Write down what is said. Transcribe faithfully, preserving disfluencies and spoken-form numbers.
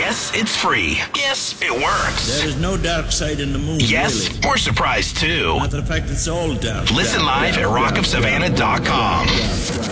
Yes, it's free. Yes, it works. There is no dark side in the moon, Yes, really. we're surprised too. Matter of fact, it's all dark. Listen dark, live dark, at rock of savannah dot com. dark, dark.